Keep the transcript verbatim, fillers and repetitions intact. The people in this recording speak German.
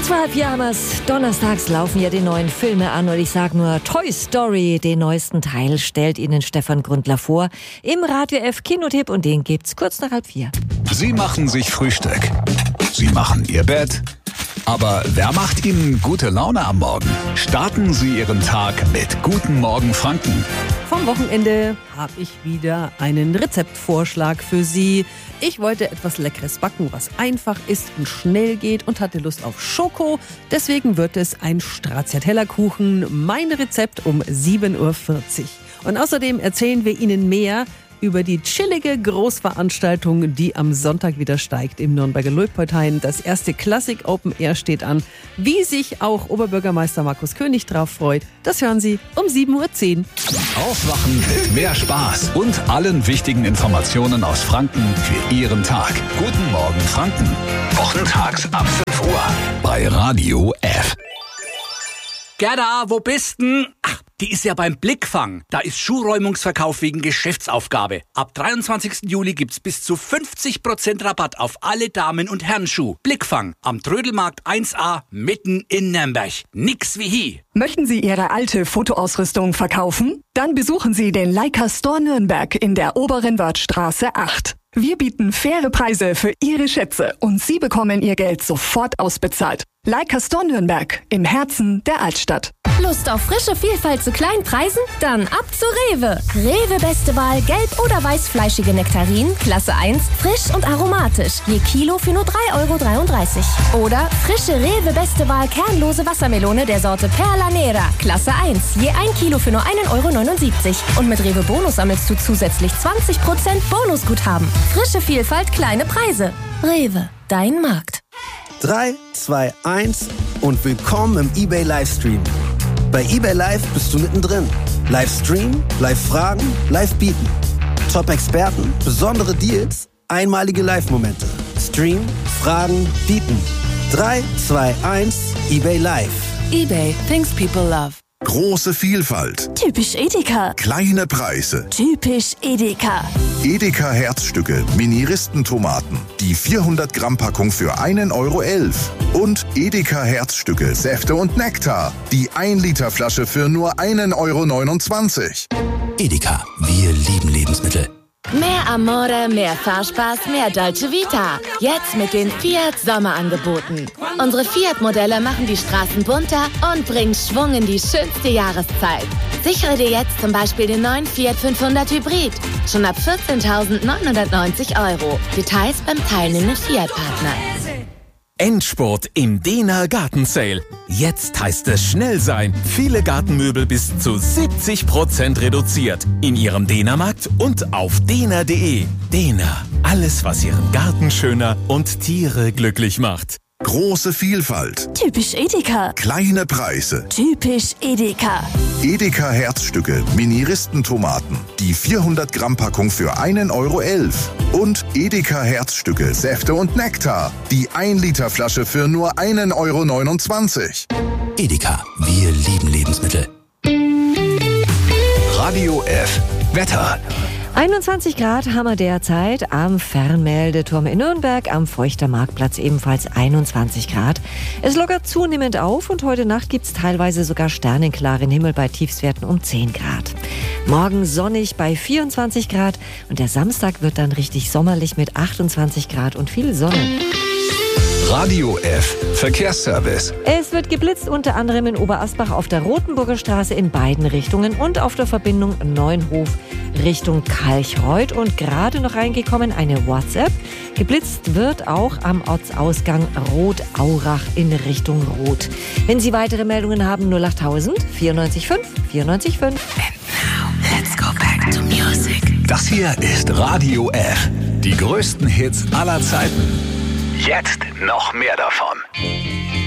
Kurz vor halb vier haben wir's. Donnerstags laufen ja die neuen Filme an und ich sag nur Toy Story, den neuesten Teil, stellt Ihnen Stefan Grundler vor. Im Radio F Kinotipp und den gibt's kurz nach halb vier. Sie machen sich Frühstück. Sie machen Ihr Bett. Aber wer macht Ihnen gute Laune am Morgen? Starten Sie Ihren Tag mit Guten Morgen Franken. Vom Wochenende habe ich wieder einen Rezeptvorschlag für Sie. Ich wollte etwas Leckeres backen, was einfach ist und schnell geht und hatte Lust auf Schoko. Deswegen wird es ein Stracciatella-Kuchen, mein Rezept um sieben Uhr vierzig. Und außerdem erzählen wir Ihnen mehr über die chillige Großveranstaltung, die am Sonntag wieder steigt im Nürnberger Luitpoldhain. Das erste Klassik Open Air steht an. Wie sich auch Oberbürgermeister Markus König drauf freut, das hören Sie um sieben Uhr zehn. Aufwachen mit mehr Spaß und allen wichtigen Informationen aus Franken für Ihren Tag. Guten Morgen Franken. Wochentags ab fünf Uhr bei Radio F. Gerda, wo bist denn? Ach, die ist ja beim Blickfang. Da ist Schuhräumungsverkauf wegen Geschäftsaufgabe. Ab dreiundzwanzigsten Juli gibt's bis zu fünfzig Prozent Rabatt auf alle Damen- und Herrenschuh. Blickfang am Trödelmarkt eins a mitten in Nürnberg. Nix wie hi. Möchten Sie Ihre alte Fotoausrüstung verkaufen? Dann besuchen Sie den Leica Store Nürnberg in der Oberen Wörthstraße acht. Wir bieten faire Preise für Ihre Schätze und Sie bekommen Ihr Geld sofort ausbezahlt. Leica Store Nürnberg im Herzen der Altstadt. Lust auf frische Vielfalt zu kleinen Preisen? Dann ab zu Rewe. Rewe beste Wahl, gelb- oder weißfleischige Nektarinen, Klasse eins, frisch und aromatisch. Je Kilo für nur drei Euro dreiunddreißig. Oder frische Rewe beste Wahl, kernlose Wassermelone der Sorte Perla Nera, Klasse eins. Je ein Kilo für nur ein Euro neunundsiebzig. Und mit Rewe Bonus sammelst du zusätzlich zwanzig Prozent Bonusguthaben. Frische Vielfalt, kleine Preise. Rewe, dein Markt. drei, zwei, eins und willkommen im eBay Livestream. Bei eBay Live bist du mittendrin. Livestream, Live-Fragen, Live-Bieten. Top-Experten, besondere Deals, einmalige Live-Momente. Stream, Fragen, Bieten. drei, zwei, eins, eBay Live. eBay, things people love. Große Vielfalt. Typisch Edeka. Kleine Preise. Typisch Edeka. Edeka Herzstücke, Mini-Ristentomaten. Die vierhundert Gramm Packung für einen Euro elf. Und Edeka Herzstücke, Säfte und Nektar. Die ein Liter Flasche für nur einen Euro neunundzwanzig. Edeka, wir lieben Lebensmittel. Mehr Amore, mehr Fahrspaß, mehr Dolce Vita. Jetzt mit den Fiat Sommerangeboten. Unsere Fiat-Modelle machen die Straßen bunter und bringen Schwung in die schönste Jahreszeit. Sichere dir jetzt zum Beispiel den neuen Fiat fünfhundert Hybrid. Schon ab vierzehntausendneunhundertneunzig Euro. Details beim teilnehmenden Fiat-Partner. Endspurt im Dehner Gartensale. Jetzt heißt es schnell sein. Viele Gartenmöbel bis zu siebzig Prozent reduziert. In Ihrem Dehnermarkt und auf dehner punkt de. Dehner. Alles, was Ihren Garten schöner und Tiere glücklich macht. Große Vielfalt. Typisch Edeka. Kleine Preise. Typisch Edeka. Edeka Herzstücke, Mini-Ristentomaten. Die vierhundert Gramm Packung für einen Euro elf. Und Edeka Herzstücke, Säfte und Nektar. Die ein Liter Flasche für nur einen Euro neunundzwanzig. Edeka, wir lieben Lebensmittel. Radio F. Wetter. einundzwanzig Grad haben wir derzeit am Fernmeldeturm in Nürnberg, am Feuchter Marktplatz ebenfalls einundzwanzig Grad. Es lockert zunehmend auf und heute Nacht gibt's teilweise sogar sternenklaren Himmel bei Tiefstwerten um zehn Grad. Morgen sonnig bei vierundzwanzig Grad und der Samstag wird dann richtig sommerlich mit achtundzwanzig Grad und viel Sonne. Radio F. Verkehrsservice. Es wird geblitzt unter anderem in Oberasbach auf der Rotenburger Straße in beiden Richtungen und auf der Verbindung Neunhof Richtung Kalchreuth. Und gerade noch reingekommen eine WhatsApp. Geblitzt wird auch am Ortsausgang Rot-Aurach in Richtung Rot. Wenn Sie weitere Meldungen haben, null achttausend vierundneunzig fünf vierundneunzig fünf. And now, let's go back to music. Das hier ist Radio F. Die größten Hits aller Zeiten. Jetzt noch mehr davon.